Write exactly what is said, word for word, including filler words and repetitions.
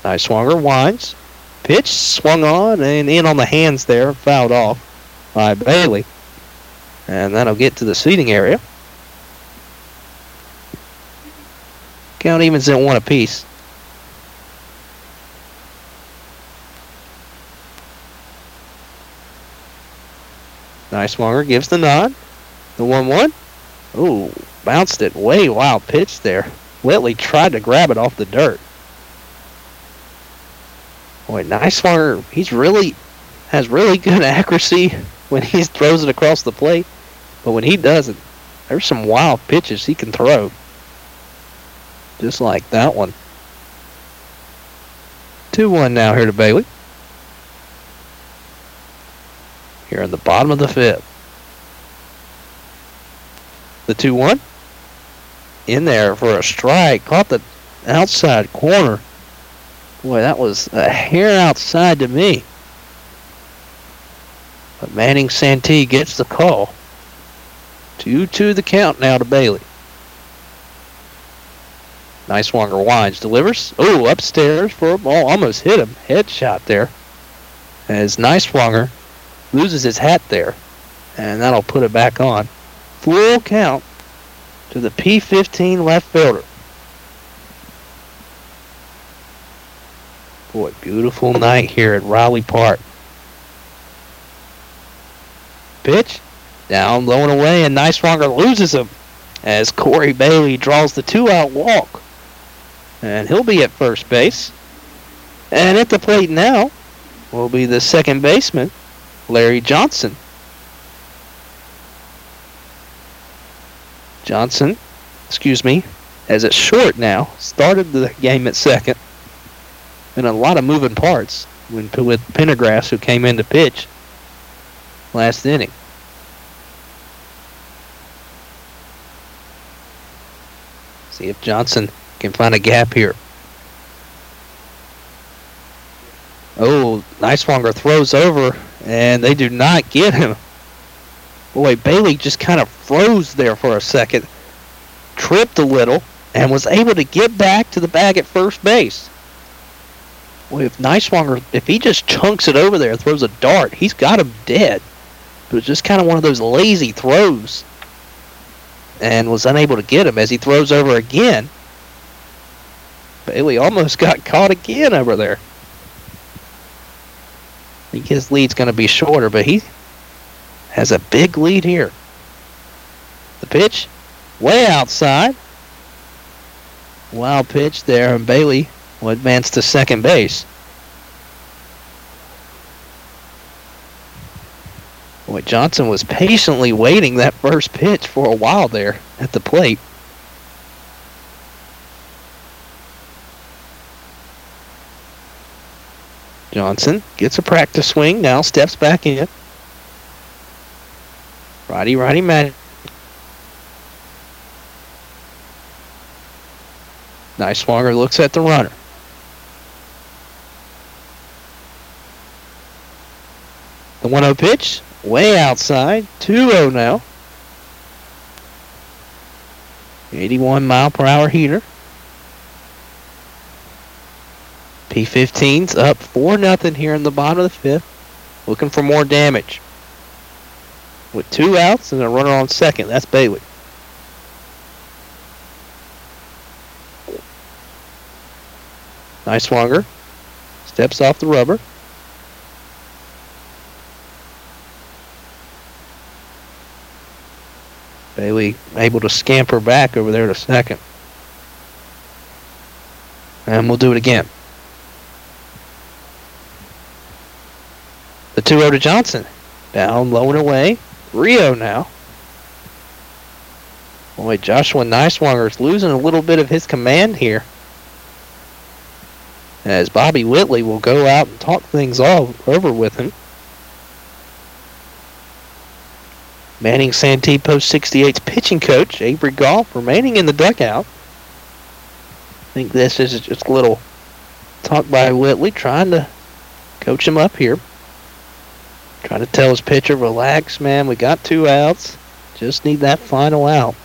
Nice swanger, winds. Pitch, swung on, and in on the hands there, fouled off by Bailey. And that'll get to the seating area. Count evens at one apiece. Nice swanger, gives the nod. The one one. Ooh, bounced it. Way wild pitch there. Whitley tried to grab it off the dirt. Boy, nice swanger. He's really has really good accuracy when he throws it across the plate. But when he does it, there's some wild pitches he can throw. Just like that one. two one now here to Bailey. Here in the bottom of the fifth. The two one. In there for a strike. Caught the outside corner. Boy, that was a hair outside to me. But Manning Santee gets the call. two two the count now to Bailey. Nice swanger, winds, delivers. Oh, upstairs for a ball. Almost hit him. Headshot there. As nice swanger loses his hat there. And that'll put it back on. Full count to the P fifteen left fielder. Boy, beautiful night here at Riley Park. Pitch. Down, low and away, and nice swanger loses him as Corey Bailey draws the two-out walk. And he'll be at first base. And at the plate now will be the second baseman, Larry Johnson. Johnson, excuse me, as it's short now, started the game at second. And a lot of moving parts when, with Pendergrass, who came in to pitch last inning. See if Johnson can find a gap here. Oh, nice swanger throws over, and they do not get him. Boy, Bailey just kind of froze there for a second, tripped a little, and was able to get back to the bag at first base. Boy, if Niswanger, if he just chunks it over there, throws a dart, he's got him dead. But it's just kind of one of those lazy throws, and was unable to get him as he throws over again. Bailey almost got caught again over there. I think his lead's going to be shorter, but he has a big lead here. The pitch, way outside. Wild pitch there, and Bailey will advance to second base. Boy, Johnson was patiently waiting that first pitch for a while there at the plate. Johnson gets a practice swing, now steps back in. Righty, righty, man. Nice swanger looks at the runner. The one oh pitch, way outside, two oh now. eighty-one mile per hour heater. P fifteen's up four nothing here in the bottom of the fifth. Looking for more damage. With two outs and a runner on second. That's Bailey. Nice swanger. Steps off the rubber. Bailey able to scamper back over there to second. And we'll do it again. The two oh to Johnson. Down, low and away. three oh now. Boy, Joshua Niswanger's losing a little bit of his command here. As Bobby Whitley will go out and talk things all over with him. Manning Santee Post sixty-eight's pitching coach, Avery Goff, remaining in the dugout. I think this is just a little talk by Whitley, trying to coach him up here. Trying to tell his pitcher, relax, man, we got two outs. Just need that final out.